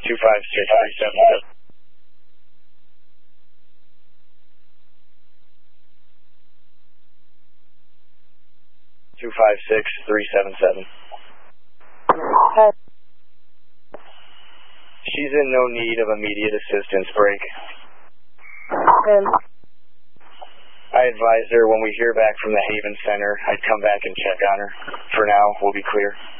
256-377. 256-377. She's in no need of immediate assistance. Break. I advised her when we hear back from the Haven Center, I'd come back and check on her. For now, we'll be clear.